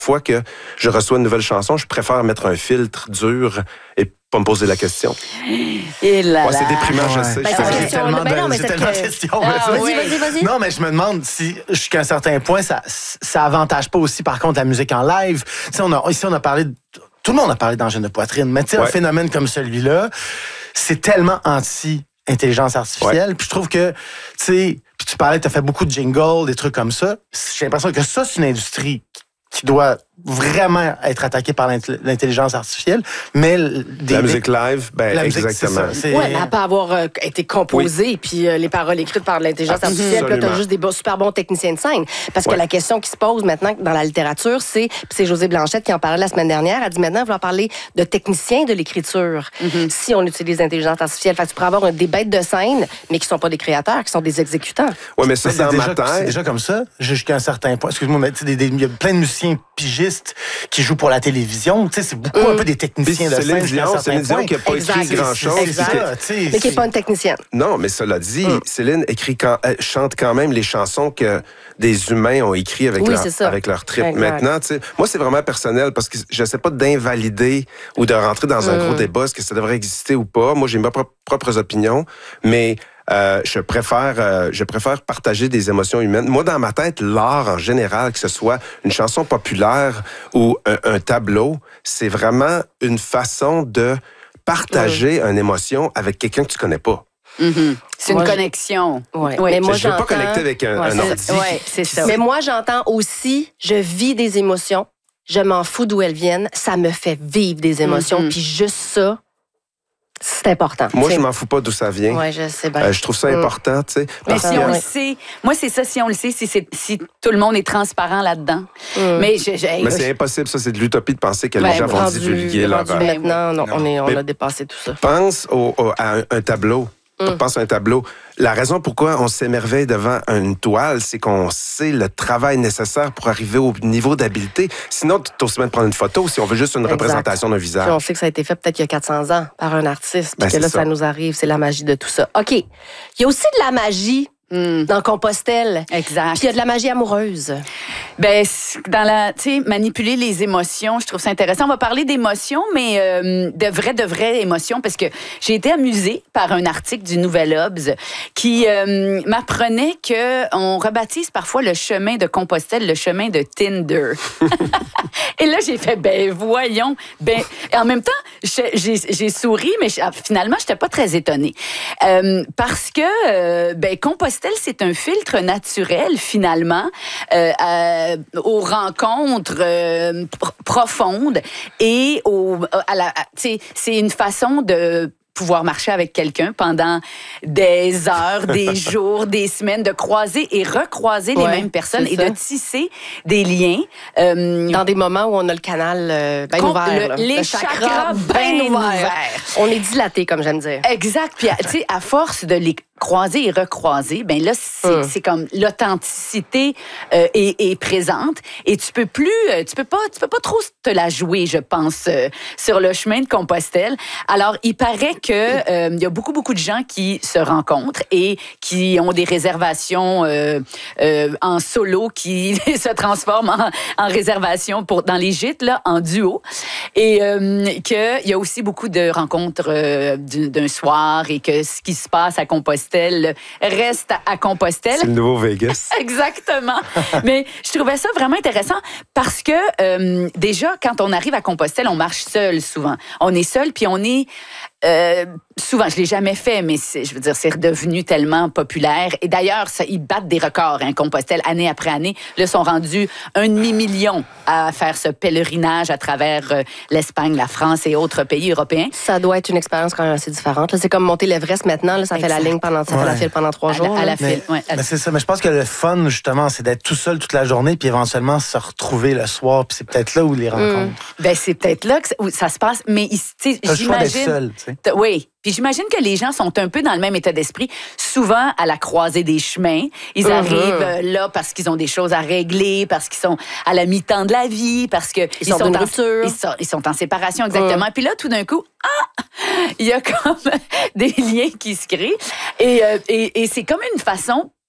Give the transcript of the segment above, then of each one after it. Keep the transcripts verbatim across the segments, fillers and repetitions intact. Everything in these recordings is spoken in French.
fois que je reçois une nouvelle chanson, je préfère mettre un filtre dur et pas me poser la question. Et là, ouais, c'est déprimant, je sais. Ben, je j'ai tellement de, ben non, mais j'ai tellement de que... questions. Ah, mais vas-y, vas-y, vas-y. Non, mais je me demande si, jusqu'à un certain point, ça, ça avantage pas aussi, par contre, la musique en live. Tu sais, on a, ici, on a parlé, de, tout le monde a parlé d'angine de poitrine, mais tu sais, ouais. un phénomène comme celui-là, c'est tellement anti-intelligence artificielle. Ouais. Puis je trouve que, tu sais, puis tu parlais, tu as fait beaucoup de jingles, des trucs comme ça. J'ai l'impression que ça, c'est une industrie qui doit vraiment être attaquée par l'intelligence artificielle, mais... Des, la musique live, ben la exactement. Oui, elle n'a pas avoir euh, été composée, oui. puis euh, les paroles écrites par l'intelligence Absolument. artificielle, puis là, tu as juste des beaux, super bons techniciens de scène. Parce ouais. que la question qui se pose maintenant dans la littérature, c'est, puis c'est Josée Blanchette qui en parlait la semaine dernière, elle dit maintenant, il va parler de techniciens de l'écriture, mm-hmm. si on utilise l'intelligence artificielle. Fait que tu pourrais avoir des bêtes de scène, mais qui ne sont pas des créateurs, qui sont des exécutants. Oui, mais ça, mais c'est dans déjà, ma tête. C'est déjà comme ça, jusqu'à un certain point. Excuse-moi, mais il y a plein de musiciens pigistes qui jouent pour la télévision. Tu sais, c'est beaucoup mmh. un peu des techniciens de scène. Céline Dion qui n'a pas exact. écrit grand-chose. Mais qui n'est pas une technicienne. Non, mais cela dit, mmh. Céline écrit quand, elle chante quand même les chansons que des humains ont écrites avec, oui, leur, avec leur trip. Exact. Maintenant, tu sais, moi, c'est vraiment personnel parce que je ne sais pas d'invalider ou de rentrer dans un mmh. gros débat, est-ce que ça devrait exister ou pas. Moi, j'ai mes propres, propres opinions, mais... Euh, je préfère euh, je préfère partager des émotions humaines. Moi, dans ma tête, l'art en général, que ce soit une chanson populaire ou un, un tableau, c'est vraiment une façon de partager mmh. une émotion avec quelqu'un que tu connais pas. Mm-hmm. C'est moi, une connexion. Ouais. Ouais. Mais moi, je ne veux pas connecter avec un, ouais, un ordi. Ouais, c'est ça. Mais moi, j'entends aussi, je vis des émotions, je m'en fous d'où elles viennent, ça me fait vivre des émotions, mm-hmm. puis juste ça, c'est important. Moi, t'sais. je m'en fous pas d'où ça vient. Oui, je sais bien. Euh, je trouve ça important, tu sais. Mais si on le sait, moi, c'est ça, si on le sait, si, c'est, si tout le monde est transparent là-dedans. Mm. Mais, je, je, Mais c'est je... impossible, ça, c'est de l'utopie de penser que ben, les gens vont rendu, divulguer leur... Maintenant, non, on, est, on a dépassé tout ça. Pense au, au, à un, un tableau. Mm. Pense à un tableau. La raison pourquoi on s'émerveille devant une toile, c'est qu'on sait le travail nécessaire pour arriver au niveau d'habileté. Sinon, tu t'oses même prendre une photo si on veut juste une exact. représentation d'un visage. Puis on sait que ça a été fait peut-être il y a quatre cents ans par un artiste, puis ben, que là, ça. ça nous arrive, c'est la magie de tout ça. OK. Il y a aussi de la magie mm. dans Compostelle. Exact. Puis il y a de la magie amoureuse. Ben, dans la, tu sais, manipuler les émotions, je trouve ça intéressant. On va parler d'émotions, mais euh, de vraies, de vraies émotions, parce que j'ai été amusée par un article du Nouvel Obs qui euh, m'apprenait qu'on rebaptise parfois le chemin de Compostelle le chemin de Tinder. Et là, j'ai fait, ben voyons. Ben, et en même temps, j'ai, j'ai souri, mais finalement, je n'étais pas très étonnée. Euh, parce que, euh, ben, Compostelle, c'est un filtre naturel, finalement, euh, à, aux rencontres euh, pr- profondes et au, à la, à, c'est une façon de pouvoir marcher avec quelqu'un pendant des heures, des jours, des semaines, de croiser et recroiser ouais, les mêmes personnes et de tisser des liens. Euh, Dans des moments où on a le canal euh, bien ouvert. Le, les le chakras, chakras bien ouverts. Ouvert. On est dilaté, comme j'aime dire. Exact. Puis, tu sais, à force de les croiser et recroiser, ben là, c'est, hum. c'est comme l'authenticité euh, est, est présente et tu peux plus, tu peux pas, tu peux pas trop te la jouer, je pense, euh, sur le chemin de Compostelle. Alors, il paraît que euh, il y a beaucoup, beaucoup de gens qui se rencontrent et qui ont des réservations euh, euh, en solo qui se transforment en, en réservations pour dans les gîtes là, en duo, et euh, qu'il y a aussi beaucoup de rencontres euh, d'un soir et que ce qui se passe à Compostelle reste à Compostelle. C'est le nouveau Vegas. Exactement. Mais je trouvais ça vraiment intéressant parce que euh, déjà, quand on arrive à Compostelle, on marche seul souvent. On est seul, puis on est... Euh, souvent, je l'ai jamais fait, mais c'est, je veux dire, c'est redevenu tellement populaire. Et d'ailleurs, ça, ils battent des records, hein, Compostelle, année après année. Là, ils sont rendus un demi-million à faire ce pèlerinage à travers euh, l'Espagne, la France et autres pays européens. Ça doit être une expérience quand même assez différente. Là, c'est comme monter l'Everest maintenant. Là, ça exact. fait la ligne pendant, ça ouais. fait la file pendant trois à jours. La, à la mais, file, ouais. Mais c'est ça. Mais je pense que le fun, justement, c'est d'être tout seul toute la journée, puis éventuellement se retrouver le soir. Puis c'est peut-être là où les rencontres. Mmh. Ben c'est peut-être là que ça, où ça se passe. Mais tu sais, j'imagine. Seul, oui. Puis j'imagine que les gens sont un peu dans le même état d'esprit. Souvent, à la croisée des chemins, ils mm-hmm. arrivent là parce qu'ils ont des choses à régler, parce qu'ils sont à la mi-temps de la vie, parce qu'ils ils sont, sont, en, ils sont, ils sont en séparation, exactement. Mm. Puis là, tout d'un coup, ah, il y a comme des liens qui se créent. Et, euh, et, et c'est comme une façon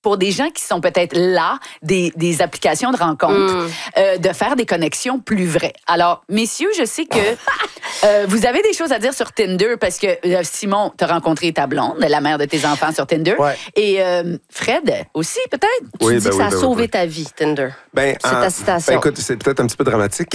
pour des gens qui sont peut-être là, des, des applications de rencontres, mm. euh, de faire des connexions plus vraies. Alors, messieurs, je sais que euh, vous avez des choses à dire sur Tinder parce que euh, Simon, t'as rencontré ta blonde, la mère de tes enfants sur Tinder. Ouais. Et euh, Fred aussi, peut-être? Oui, tu dis ben que oui, ça a ben sauvé oui. ta vie, Tinder. Ben, c'est en, ta citation. Ben, écoute, c'est peut-être un petit peu dramatique.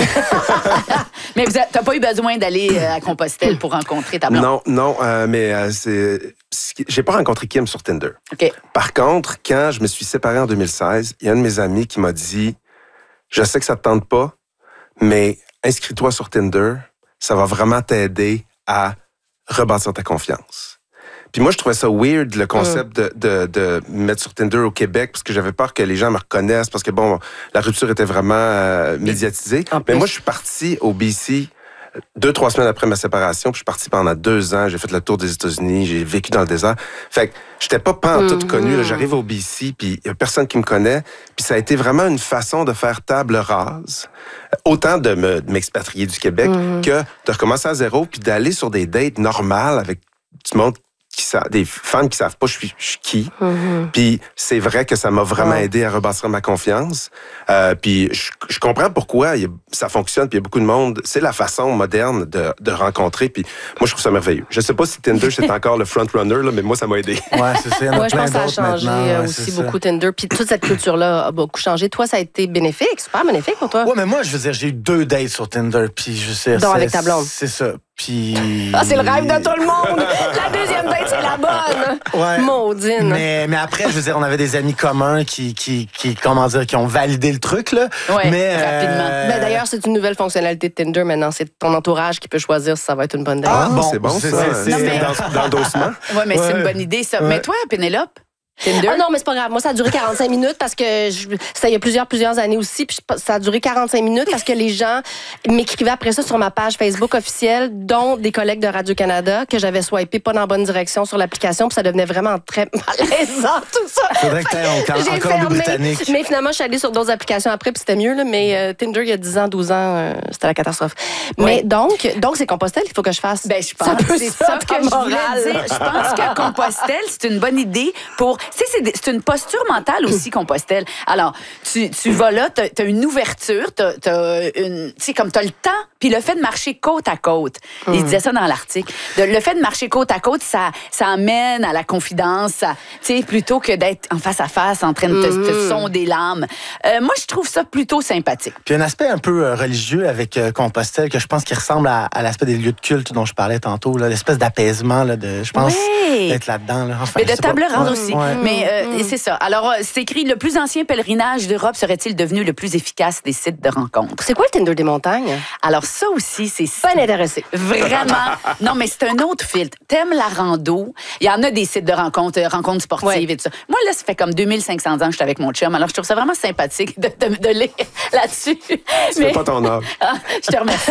Mais tu n'as pas eu besoin d'aller euh, à Compostelle pour rencontrer ta blonde? Non, non, euh, mais euh, c'est... J'ai pas rencontré Kim sur Tinder. Okay. Par contre, quand je me suis séparé en deux mille seize, il y a un de mes amis qui m'a dit « Je sais que ça te tente pas, mais inscris-toi sur Tinder, ça va vraiment t'aider à rebâtir ta confiance. » Puis moi, je trouvais ça weird, le concept mm. de, de, de mettre sur Tinder au Québec, parce que j'avais peur que les gens me reconnaissent, parce que, bon, la rupture était vraiment euh, médiatisée. En Mais plus. moi, je suis parti au B C deux, trois semaines après ma séparation, puis je suis parti pendant deux ans, j'ai fait le tour des États-Unis, j'ai vécu dans le désert. Fait que j'étais pas pantoute mm-hmm. connu, là, j'arrive au B C, puis il y a personne qui me connaît, puis ça a été vraiment une façon de faire table rase, autant de, me, de m'expatrier du Québec mm-hmm. que de recommencer à zéro, puis d'aller sur des dates normales avec du monde qui sa- des femmes qui savent pas je suis, je suis qui. Mm-hmm. Puis c'est vrai que ça m'a vraiment ouais. aidé à rebâtir ma confiance. Euh, puis je, je comprends pourquoi il y a, ça fonctionne. Puis il y a beaucoup de monde. C'est la façon moderne de, de rencontrer. Puis moi, je trouve ça merveilleux. Je sais pas si Tinder, c'est encore le front-runner, là, mais moi, ça m'a aidé. Ouais, c'est ça. Il y en a ouais, plein je pense que ça a changé ouais, aussi beaucoup Tinder. Puis toute cette culture-là a beaucoup changé. Toi, ça a été bénéfique, super bénéfique pour toi. Ouais, mais moi, je veux dire, j'ai eu deux dates sur Tinder. Puis je sais. Donc avec ta blonde. C'est ça. Puis... Ah, c'est le rêve de tout le monde! La deuxième date, c'est la bonne! Ouais. Maudine! Mais, mais après, je veux dire, on avait des amis communs qui, qui, qui, comment dire, qui ont validé le truc, là. Ouais, mais, rapidement. Euh... Ben, d'ailleurs, c'est une nouvelle fonctionnalité de Tinder maintenant. C'est ton entourage qui peut choisir si ça va être une bonne date. Ah, bon, c'est bon, c'est, ça. C'est, c'est, mais... dans, dans l'endossement. Oui, mais ouais. c'est une bonne idée, ça. Ouais. Mais toi, Pénélope? Tinder? Ah non, mais c'est pas grave. Moi, ça a duré quarante-cinq minutes parce que je, c'était il y a plusieurs, plusieurs années aussi. Puis ça a duré quarante-cinq minutes parce que les gens m'écrivaient après ça sur ma page Facebook officielle, dont des collègues de Radio-Canada, que j'avais swipé pas dans la bonne direction sur l'application. Puis ça devenait vraiment très malaisant, tout ça. Faudrait que t'aies encore, J'ai encore fermé, le britannique. Mais finalement, je suis allée sur d'autres applications après, puis c'était mieux. Là, mais euh, Tinder, il y a dix ans, douze ans, euh, c'était la catastrophe. Oui. Mais donc, donc, c'est Compostelle qu'il faut que je fasse. Ben, je pense que c'est ça que je voulais dire. Je pense que Compostelle, c'est une bonne idée pour... Tu sais, c'est, c'est une posture mentale aussi, Compostelle. Alors, tu, tu vas là, t'as, t'as une ouverture, t'as, t'as une... Tu sais, comme t'as le temps, puis le fait de marcher côte à côte. Mm. Il disait ça dans l'article. De, le fait de marcher côte à côte, ça, ça amène à la confidence, ça, tu sais, plutôt que d'être en face à face, en train de te, mm. te sonder l'âme. Euh, moi, je trouve ça plutôt sympathique. Puis un aspect un peu euh, religieux avec euh, Compostelle que je pense qui ressemble à, à l'aspect des lieux de culte dont je parlais tantôt, là, l'espèce d'apaisement, là, de, je pense, ouais. d'être là-dedans. Là. Enfin, mais de table ronde ouais, aussi. Ouais. Mais euh, mm. c'est ça. Alors, c'est écrit, le plus ancien pèlerinage d'Europe serait-il devenu le plus efficace des sites de rencontres? C'est quoi le Tinder des montagnes? Alors, ça aussi, c'est... Pas intéressé. Vraiment. Non, mais c'est un autre filtre. T'aimes la rando? Il y en a des sites de rencontres, rencontres sportives ouais. et tout ça. Moi, là, ça fait comme deux mille cinq cents ans que je suis avec mon chum. Alors, je trouve ça vraiment sympathique de, de, de lire là-dessus. Tu mais... fais pas ton âge. Ah, je te remercie.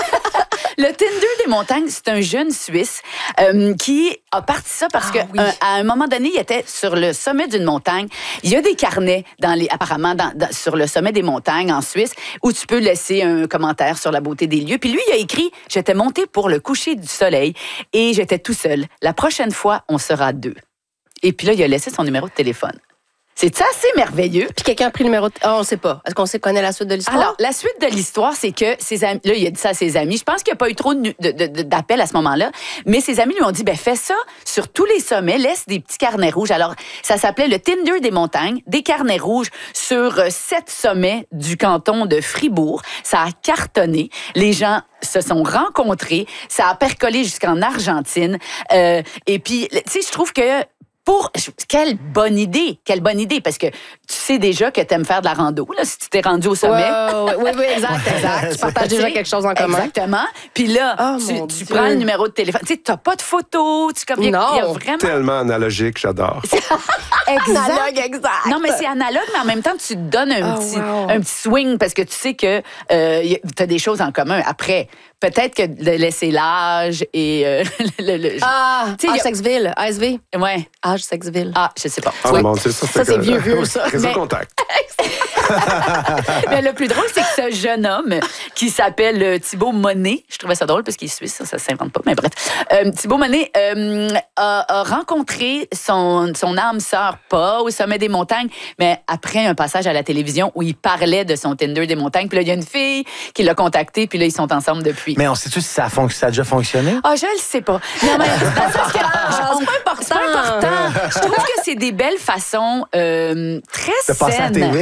Le Tinder des montagnes, c'est un jeune Suisse euh, qui a parti ça parce ah, qu'à oui. un moment donné, il était sur le sommet d'une montagne. Il y a des carnets, dans les, apparemment, dans, dans, sur le sommet des montagnes en Suisse, où tu peux laisser un commentaire sur la beauté des lieux. Puis lui, il a écrit « J'étais monté pour le coucher du soleil et j'étais tout seul. La prochaine fois, on sera deux. » Et puis là, il a laissé son numéro de téléphone. C'est assez merveilleux. Puis quelqu'un a pris le numéro de... Ah, on ne sait pas. Est-ce qu'on sait, connaît la suite de l'histoire? Alors, la suite de l'histoire, c'est que ses amis... Là, il a dit ça à ses amis. Je pense qu'il n'y a pas eu trop de, de, de, d'appels à ce moment-là. Mais ses amis lui ont dit, ben fais ça sur tous les sommets. Laisse des petits carnets rouges. Alors, ça s'appelait le Tinder des montagnes. Des carnets rouges sur sept sommets du canton de Fribourg. Ça a cartonné. Les gens se sont rencontrés. Ça a percolé jusqu'en Argentine. Euh, et puis, tu sais, je trouve que... Pour, quelle bonne idée, quelle bonne idée, parce que tu sais déjà que tu aimes faire de la rando, là, si tu t'es rendu au sommet. Oui, oui, oui, exact, exact. Tu partages déjà quelque chose en commun. Exactement. Puis là, oh, tu, tu prends le numéro de téléphone. Tu sais, tu n'as pas de photos. Tu, comme, non. Il y a vraiment... Tellement analogique, j'adore. Analogue, exact. Non, mais c'est analogue, mais en même temps, tu te donnes un, oh, petit, wow. un petit swing parce que tu sais que euh, tu as des choses en commun. Après, peut-être que de laisser l'âge et... Euh, le, le, ah, âge Sexville, A S V. Ouais. Âge Sexville. Ah, je sais pas. Ah, oui. bon, c'est ça. Ça, c'est vieux, vieux, ça. Réseau mais... contact. Mais le plus drôle, c'est que ce jeune homme qui s'appelle Thibaut Monet, je trouvais ça drôle parce qu'il est suisse, ça, ça s'invente pas, mais bref. Euh, Thibaut Monet euh, a, a rencontré son, son âme sœur, pas au sommet des montagnes, mais après un passage à la télévision où il parlait de son Tinder des montagnes. Puis là, il y a une fille qui l'a contacté, puis là, ils sont ensemble depuis. Mais on sait-tu si ça a, fon- ça a déjà fonctionné? Ah, je le sais pas. Non, mais dans le sens que, ah, c'est pas important. C'est pas important. Je trouve que c'est des belles façons euh, très de passer à la saines. T V.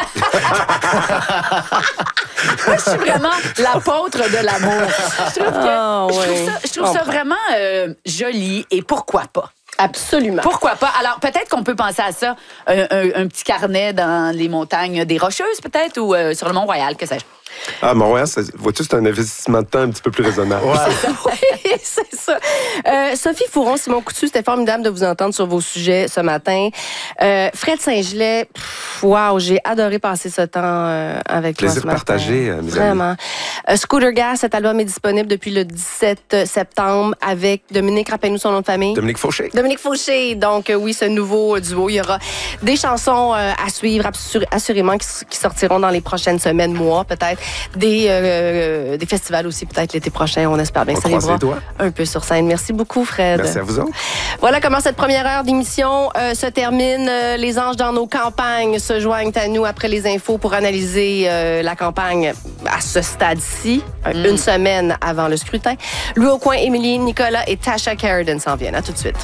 Moi, je suis vraiment l'apôtre de l'amour. Je trouve, que, Oh, je trouve ouais. ça, je trouve ça vraiment euh, joli et pourquoi pas? Absolument. Pourquoi pas? Alors, peut-être qu'on peut penser à ça, un, un, un petit carnet dans les montagnes des Rocheuses, peut-être, ou euh, sur le Mont-Royal, que sais-je. Ah, Mont-Royal, vois-tu, c'est un investissement de temps un petit peu plus raisonnable. Ouais. Oui, c'est ça. Euh, Sophie Fouron, Simon Coutu, c'était formidable de vous entendre sur vos sujets ce matin. Euh, Fred Saint-Gelais, wow, j'ai adoré passer ce temps euh, avec toi Plaisir ce matin. partagé, euh, mes Vraiment. Euh, Scooter Gas, cet album est disponible depuis le dix-sept septembre avec Dominique, rappelle-nous son nom de famille. Dominique Fauché. Dominique Fauché. Donc, euh, oui, ce nouveau euh, duo. Il y aura des chansons euh, à suivre, assur- assurément, qui, qui sortiront dans les prochaines semaines, mois, peut-être. Des, euh, des festivals aussi, peut-être l'été prochain. On espère bien On ça les croise bras les doigts. un peu sur scène. Merci beaucoup, Fred. Merci à vous autres. Voilà comment cette première heure d'émission euh, se termine. Euh, les anges dans nos campagnes se joignent à nous après les infos pour analyser euh, la campagne à ce stade-ci, mm. une semaine avant le scrutin. Louis Aucoin, Émilie, Nicolas et Tasha Carradine s'en viennent. À tout de suite.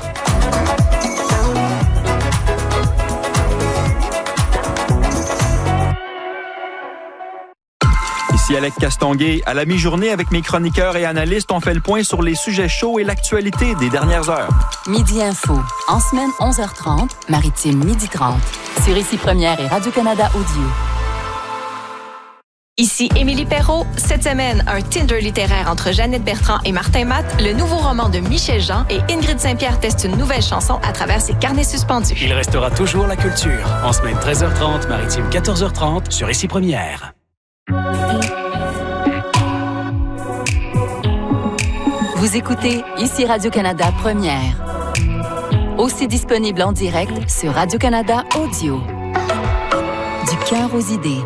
Ici Alec Castonguay. À la mi-journée, avec mes chroniqueurs et analystes, on fait le point sur les sujets chauds et l'actualité des dernières heures. Midi Info. En semaine, onze heures trente, Maritime, midi trente. Sur Ici Première et Radio-Canada Audio. Ici Émilie Perrault. Cette semaine, un Tinder littéraire entre Jeannette Bertrand et Martin Matt, le nouveau roman de Michel Jean et Ingrid Saint-Pierre teste une nouvelle chanson à travers ses carnets suspendus. Il restera toujours la culture. En semaine treize heures trente, Maritime quatorze heures trente, sur Ici Première. Vous écoutez Ici Radio-Canada Première. Aussi disponible en direct sur Radio-Canada Audio. Du cœur aux idées.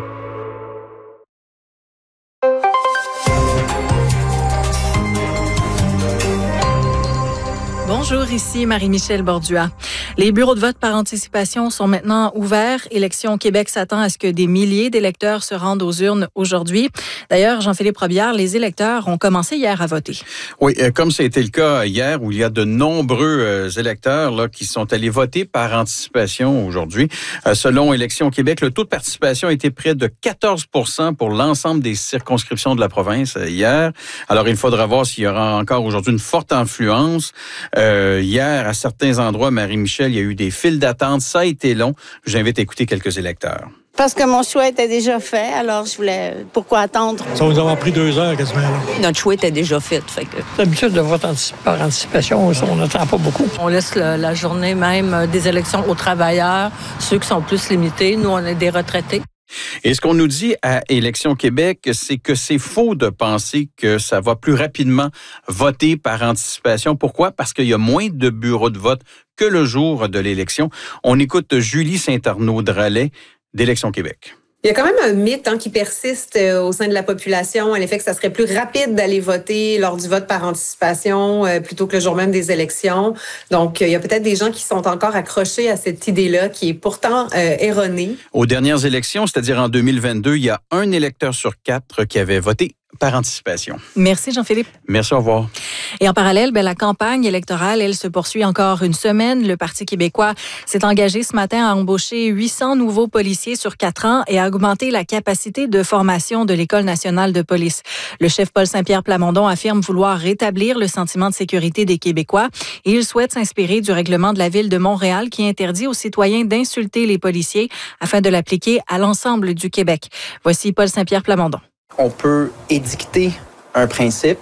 Bonjour, ici Marie-Michel Bordua. Les bureaux de vote par anticipation sont maintenant ouverts. Élection Québec s'attend à ce que des milliers d'électeurs se rendent aux urnes aujourd'hui. D'ailleurs, Jean-Philippe Robillard, les électeurs ont commencé hier à voter. Oui, comme ça a été le cas hier, où il y a de nombreux euh, électeurs là, qui sont allés voter par anticipation aujourd'hui. Euh, selon Élection Québec, le taux de participation a été près de quatorze pour cent pour l'ensemble des circonscriptions de la province euh, hier. Alors, il faudra voir s'il y aura encore aujourd'hui une forte influence. Euh, hier, à certains endroits, Marie-Michel, il y a eu des files d'attente. Ça a été long. J'invite à écouter quelques électeurs. Parce que mon choix était déjà fait, alors je voulais... Pourquoi attendre? Ça va nous avoir pris deux heures quasiment. Là. Notre choix était déjà fait. fait que... D'habitude, de vote par anticipation, on n'attend pas beaucoup. On laisse le, la journée même des élections aux travailleurs, ceux qui sont plus limités. Nous, on est des retraités. Et ce qu'on nous dit à Élection Québec, c'est que c'est faux de penser que ça va plus rapidement voter par anticipation. Pourquoi? Parce qu'il y a moins de bureaux de vote que le jour de l'élection. On écoute Julie Saint-Arnaud-Dralet d'Élection Québec. Il y a quand même un mythe hein, qui persiste euh, au sein de la population, à l'effet que ça serait plus rapide d'aller voter lors du vote par anticipation euh, plutôt que le jour même des élections. Donc, euh, il y a peut-être des gens qui sont encore accrochés à cette idée-là, qui est pourtant euh, erronée. Aux dernières élections, c'est-à-dire en deux mille vingt-deux, il y a un électeur sur quatre qui avait voté par anticipation. Merci, Jean-Philippe. Merci, au revoir. Et en parallèle, bien, la campagne électorale, elle se poursuit encore une semaine. Le Parti québécois s'est engagé ce matin à embaucher huit cents nouveaux policiers sur quatre ans et à augmenter la capacité de formation de l'École nationale de police. Le chef Paul Saint-Pierre Plamondon affirme vouloir rétablir le sentiment de sécurité des Québécois et il souhaite s'inspirer du règlement de la Ville de Montréal qui interdit aux citoyens d'insulter les policiers afin de l'appliquer à l'ensemble du Québec. Voici Paul Saint-Pierre Plamondon. On peut édicter un principe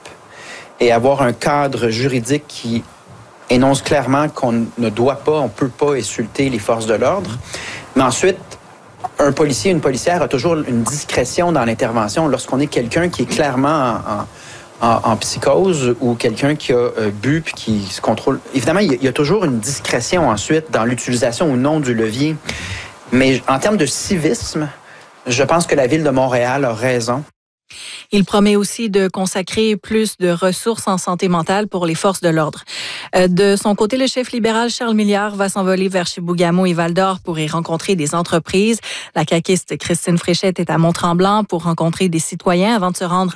et avoir un cadre juridique qui énonce clairement qu'on ne doit pas, on ne peut pas insulter les forces de l'ordre. Mais ensuite, un policier, une policière a toujours une discrétion dans l'intervention lorsqu'on est quelqu'un qui est clairement en, en, en psychose ou quelqu'un qui a euh, bu puis qui se contrôle. Évidemment, il y, a, il y a toujours une discrétion ensuite dans l'utilisation ou non du levier. Mais en termes de civisme, Je pense que la Ville de Montréal a raison. Il promet aussi de consacrer plus de ressources en santé mentale pour les forces de l'ordre. De son côté, le chef libéral Charles Milliard va s'envoler vers Chibougamau et Val-d'Or pour y rencontrer des entreprises. La caquiste Christine Fréchette est à Mont-Tremblant pour rencontrer des citoyens avant de se rendre